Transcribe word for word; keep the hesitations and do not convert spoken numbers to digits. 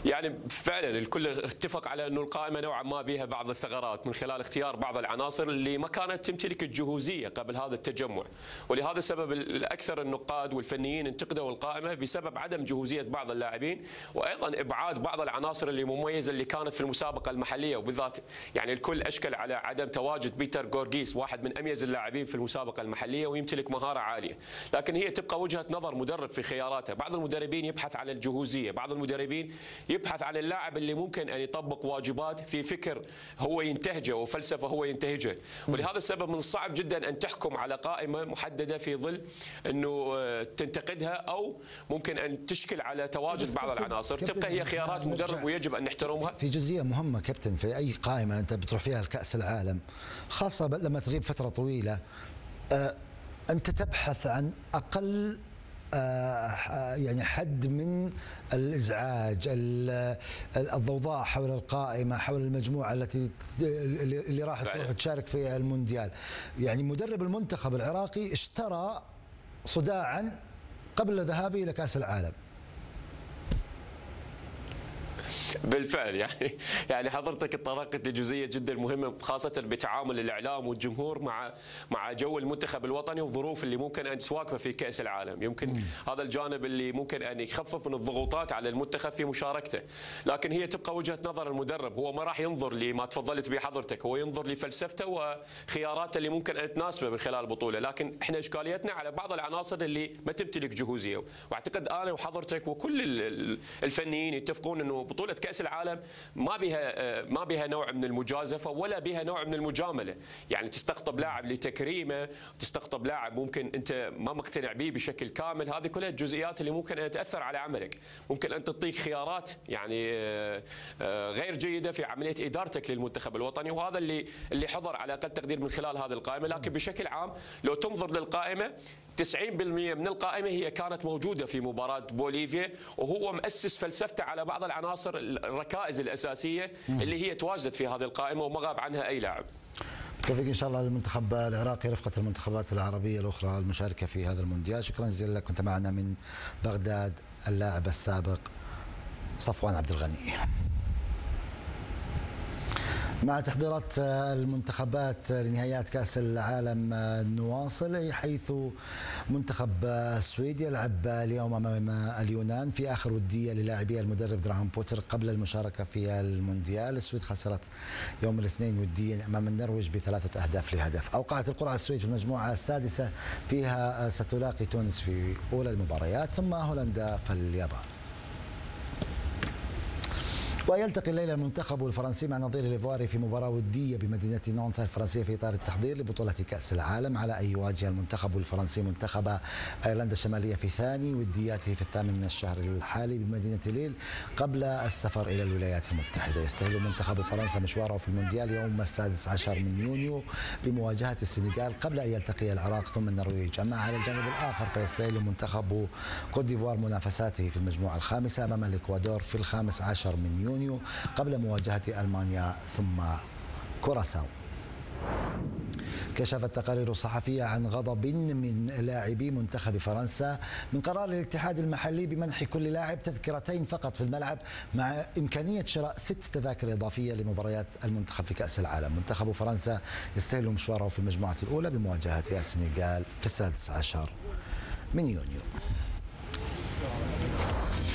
يعني فعلا الكل اتفق على انه القائمه نوعا ما بها بعض الثغرات من خلال اختيار بعض العناصر اللي ما كانت تمتلك الجهوزيه قبل هذا التجمع، ولهذا السبب الاكثر النقاد والفنيين انتقدوا القائمه بسبب عدم جهوزيه بعض اللاعبين، وايضا ابعاد بعض العناصر اللي مميزه اللي كانت في المسابقه المحليه، وبالذات يعني الكل اشكل على عدم تواجد بيتر غورغيس، واحد من اميز اللاعبين في المسابقه المحليه ويمتلك مهاره عاليه، لكن هي تبقى وجهه نظر مدرب في خياراته. بعض المدربين يبحث عن الجهوزيه، بعض المدربين يبحث عن اللاعب اللي ممكن ان يطبق واجبات في فكر هو ينتهجه وفلسفه هو ينتهجه، ولهذا السبب من الصعب جدا ان تحكم على قائمه محدده في ظل انه تنتقدها او ممكن ان تشكل على تواجد بعض العناصر. تبقى هي خيارات مدرب ويجب ان نحترمها. في جزئيه مهمه كابتن، في اي قائمه انت بتروح فيها لكاس العالم، خاصه لما تغيب فتره طويله، آه انت تبحث عن اقل آه يعني حد من الازعاج، الضوضاء حول القائمه، حول المجموعه التي اللي راح تروح تشارك في المونديال. يعني مدرب المنتخب العراقي اشترى صداعا قبل ذهابه الى كاس العالم. بالفعل يعني يعني حضرتك تطرقت لجزئيه جدا مهمه، خاصه بتعامل الاعلام والجمهور مع مع جو المنتخب الوطني والظروف اللي ممكن ان تواجهه في كاس العالم. يمكن مم. هذا الجانب اللي ممكن ان يخفف من الضغوطات على المنتخب في مشاركته، لكن هي تبقى وجهه نظر المدرب. هو ما راح ينظر لما تفضلت به حضرتك، هو ينظر لفلسفته وخياراته اللي ممكن ان تناسبه من خلال البطوله، لكن احنا اشكاليتنا على بعض العناصر اللي ما تمتلك جهوزيه، واعتقد انا وحضرتك وكل الفنيين يتفقون انه بطوله كأس العالم ما بها ما بها نوع من المجازفه ولا بها نوع من المجامله، يعني تستقطب لاعب لتكريمه، تستقطب لاعب ممكن انت ما مقتنع به بشكل كامل، هذه كلها الجزئيات اللي ممكن ان تاثر على عملك، ممكن ان تعطيك خيارات يعني غير جيده في عمليه ادارتك للمنتخب الوطني، وهذا اللي اللي حضر على اقل تقدير من خلال هذه القائمه. لكن بشكل عام لو تنظر للقائمه تسعين بالمئة من القائمه هي كانت موجوده في مباراه بوليفيا، وهو مؤسس فلسفته على بعض العناصر الركائز الاساسيه اللي هي تواجدت في هذه القائمه وما غاب عنها اي لاعب. بالتوفيق ان شاء الله للمنتخب العراقي رفقه المنتخبات العربيه الاخرى المشاركه في هذا المونديال. شكرا جزيلا لك، كنت معنا من بغداد اللاعب السابق صفوان عبد الغني. مع تحضيرات المنتخبات لنهائيات كأس العالم نواصل، حيث منتخب السويد يلعب اليوم أمام اليونان في آخر ودية للاعبي المدرب جراهام بوتر قبل المشاركة في المونديال. السويد خسرت يوم الاثنين وديا أمام النرويج بثلاثة أهداف لهدف. أوقعت القرعة السويد في المجموعة السادسة، فيها ستلاقي تونس في أولى المباريات ثم هولندا فاليابان. ويلتقي الليلة المنتخب الفرنسي مع نظيره الإيفواري في مباراة ودية بمدينة نانت الفرنسية في إطار التحضير لبطولة كأس العالم، على أن يواجه المنتخب الفرنسي منتخب أيرلندا الشمالية في ثاني ودياته في الثامن من الشهر الحالي بمدينة ليل قبل السفر إلى الولايات المتحدة. يستهل منتخب فرنسا مشواره في المونديال يوم السادس عشر من يونيو بمواجهة السنغال قبل أن يلتقي العراق ثم النرويج. أما على الجانب الآخر فيستهل منتخب كوت ديفوار منافساته في المجموعة الخامسة أمام الإكوادور في الخامس عشر من يونيو قبل مواجهة ألمانيا ثم كوراساو. كشفت تقارير صحفية عن غضب من لاعبي منتخب فرنسا من قرار الاتحاد المحلي بمنح كل لاعب تذكرتين فقط في الملعب، مع إمكانية شراء ست تذاكر إضافية لمباريات المنتخب في كأس العالم. منتخب فرنسا يستهل مشواره في المجموعة الأولى بمواجهة السنغال في السادس عشر من يونيو.